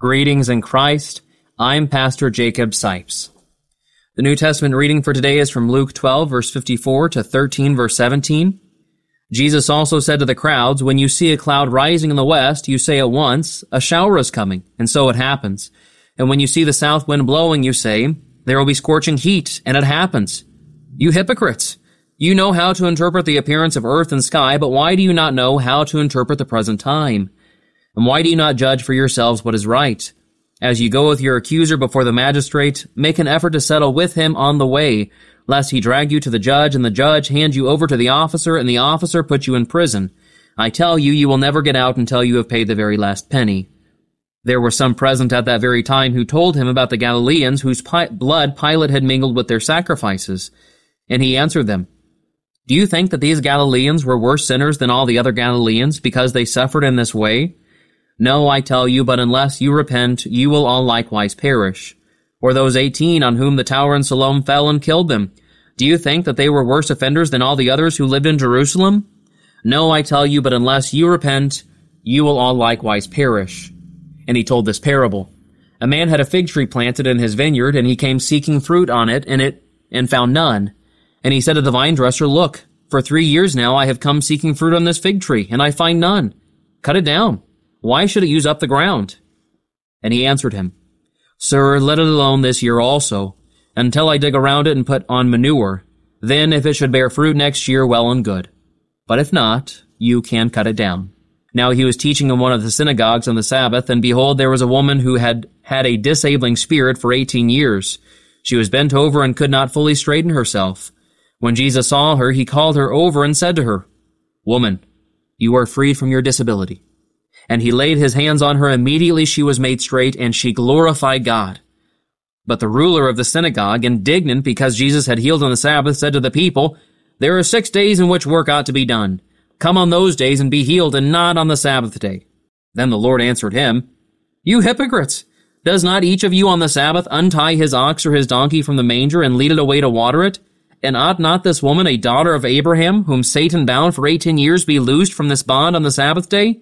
Greetings in Christ. I'm Pastor Jacob Sipes. The New Testament reading for today is from Luke 12, verse 54 to 13, verse 17. Jesus also said to the crowds, "When you see a cloud rising in the west, you say at once, 'A shower is coming,' and so it happens. And when you see the south wind blowing, you say, 'There will be scorching heat,' and it happens. You hypocrites! You know how to interpret the appearance of earth and sky, but why do you not know how to interpret the present time? And why do you not judge for yourselves what is right? As you go with your accuser before the magistrate, make an effort to settle with him on the way, lest he drag you to the judge, and the judge hand you over to the officer, and the officer put you in prison. I tell you, you will never get out until you have paid the very last penny." There were some present at that very time who told him about the Galileans whose blood Pilate had mingled with their sacrifices. And he answered them, "Do you think that these Galileans were worse sinners than all the other Galileans because they suffered in this way? No, I tell you, but unless you repent, you will all likewise perish. Or those 18 on whom the tower in Siloam fell and killed them. Do you think that they were worse offenders than all the others who lived in Jerusalem? No, I tell you, but unless you repent, you will all likewise perish." And he told this parable. A man had a fig tree planted in his vineyard, and he came seeking fruit on it, and found none. And he said to the vine dresser, "Look, for 3 years now I have come seeking fruit on this fig tree, and I find none. Cut it down. Why should it use up the ground?" And he answered him, "Sir, let it alone this year also, until I dig around it and put on manure. Then if it should bear fruit next year, well and good. But if not, you can cut it down." Now he was teaching in one of the synagogues on the Sabbath, and behold, there was a woman who had had a disabling spirit for 18 years. She was bent over and could not fully straighten herself. When Jesus saw her, he called her over and said to her, "Woman, you are freed from your disability." And he laid his hands on her. Immediately she was made straight, and she glorified God. But the ruler of the synagogue, indignant because Jesus had healed on the Sabbath, said to the people, "There are 6 days in which work ought to be done. Come on those days and be healed, and not on the Sabbath day." Then the Lord answered him, "You hypocrites! Does not each of you on the Sabbath untie his ox or his donkey from the manger and lead it away to water it? And ought not this woman, a daughter of Abraham, whom Satan bound for 18 years, be loosed from this bond on the Sabbath day?"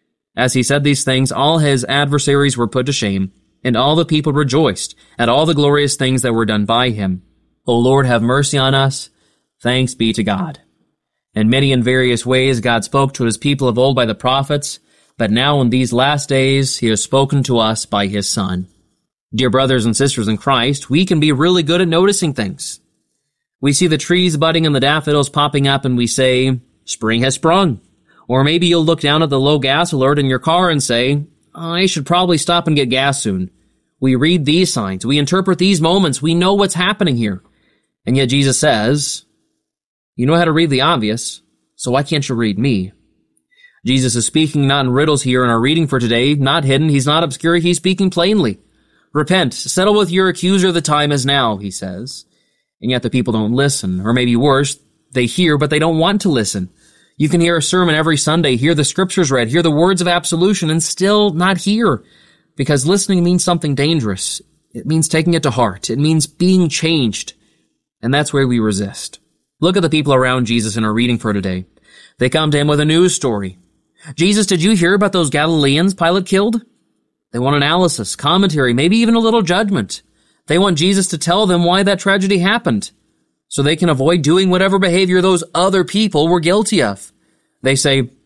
As he said these things, all his adversaries were put to shame, and all the people rejoiced at all the glorious things that were done by him. O Lord, have mercy on us. Thanks be to God. In many and various ways God spoke to his people of old by the prophets, but now in these last days he has spoken to us by his Son. Dear brothers and sisters in Christ, we can be really good at noticing things. We see the trees budding and the daffodils popping up, and we say, "Spring has sprung." Or maybe you'll look down at the low gas alert in your car and say, "I should probably stop and get gas soon." We read these signs. We interpret these moments. We know what's happening here. And yet Jesus says, "You know how to read the obvious, so why can't you read me?" Jesus is speaking not in riddles here in our reading for today, not hidden. He's not obscure. He's speaking plainly. "Repent, settle with your accuser, the time is now," he says. And yet the people don't listen. Or maybe worse, they hear, but they don't want to listen. You can hear a sermon every Sunday, hear the scriptures read, hear the words of absolution, and still not hear. Because listening means something dangerous. It means taking it to heart. It means being changed. And that's where we resist. Look at the people around Jesus in our reading for today. They come to him with a news story. "Jesus, did you hear about those Galileans Pilate killed?" They want analysis, commentary, maybe even a little judgment. They want Jesus to tell them why that tragedy happened, so they can avoid doing whatever behavior those other people were guilty of. They say,